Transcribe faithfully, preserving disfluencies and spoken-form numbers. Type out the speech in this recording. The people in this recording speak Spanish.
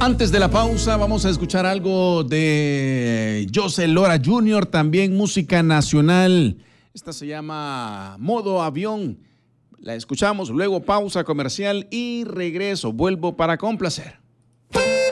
Antes de la pausa vamos a escuchar algo de José Lora junior, también música nacional. Esta se llama Modo Avión. La escuchamos, luego pausa comercial y regreso. Vuelvo para complacer.